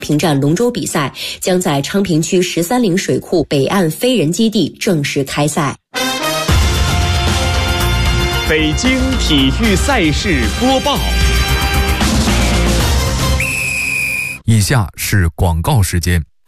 平战龙舟比赛将在昌平区13陵水库北岸飞人基地正式开赛。 北京体育赛事播报。 以下是广告时间。